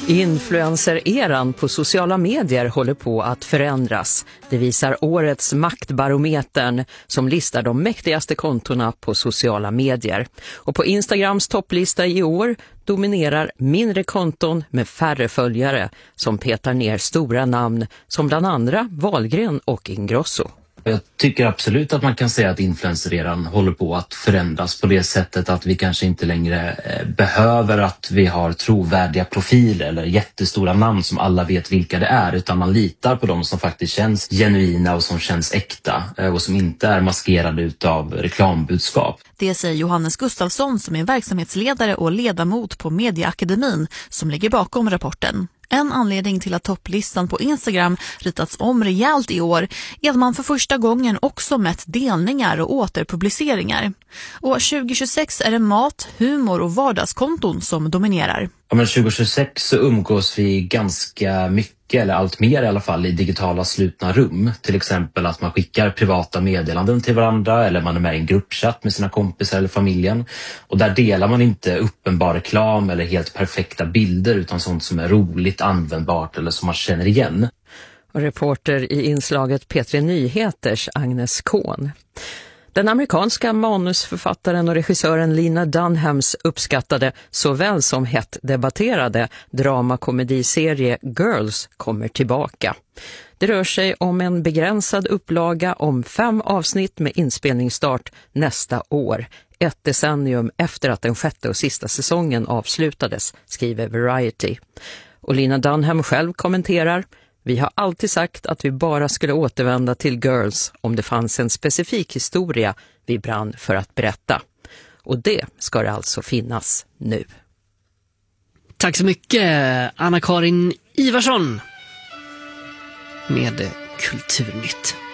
Influencer-eran på sociala medier håller på att förändras. Det visar årets Maktbarometern som listar de mäktigaste kontona på sociala medier. Och på Instagrams topplista i år dominerar mindre konton med färre följare som petar ner stora namn som bland andra Wahlgren och Ingrosso. Jag tycker absolut att man kan säga att influencereran håller på att förändras på det sättet att vi kanske inte längre behöver att vi har trovärdiga profiler eller jättestora namn som alla vet vilka det är, utan man litar på dem som faktiskt känns genuina och som känns äkta och som inte är maskerade utav reklambudskap. Det säger Johannes Gustafsson som är verksamhetsledare och ledamot på Mediaakademin som ligger bakom rapporten. En anledning till att topplistan på Instagram ritats om rejält i år är att man för första gången också mätt delningar och återpubliceringar. Och 2026 är det mat, humor och vardagskonton som dominerar. Ja, men 2026 så umgås vi ganska mycket, eller allt mer i alla fall, i digitala slutna rum. Till exempel att man skickar privata meddelanden till varandra eller man är med i en gruppchatt med sina kompisar eller familjen. Och där delar man inte uppenbar reklam eller helt perfekta bilder utan sånt som är roligt, användbart eller som man känner igen. Och reporter i inslaget P3 Nyheters Agnes Kohn. Den amerikanska manusförfattaren och regissören Lena Dunhams uppskattade såväl som hett debatterade dramakomediserie Girls kommer tillbaka. Det rör sig om en begränsad upplaga om 5 avsnitt med inspelningsstart nästa år. 1 decennium efter att den 6:e och sista säsongen avslutades, skriver Variety. Och Lena Dunham själv kommenterar: "Vi har alltid sagt att vi bara skulle återvända till Girls om det fanns en specifik historia vi brann för att berätta. Och det ska det alltså finnas nu." Tack så mycket, Anna-Karin Ivarsson med Kulturnytt.